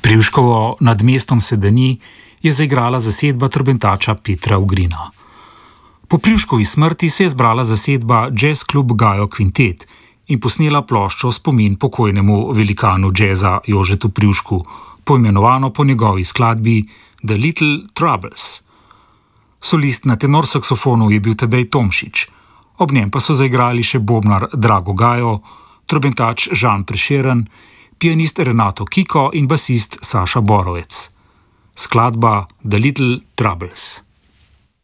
Privškovo Nad mestom Sedani je zaigrala zasedba trobentača Petra Ugrina. Po Privškovi smrti se je zbrala zasedba Jazz Klub Gajo Kvintet in posnela ploščo spomin pokojnemu velikanu džeza Jožetu Privšku, poimenovano po njegovi skladbi The Little Troubles. Solist na tenor saksofonu je bil Tadej Tomšič, ob njem pa so zaigrali še bobnar Drago Gajo, trobentač Žan Prešeren, pianist Renato Kiko in basist Saša Borovec. Skladba The Little Troubles.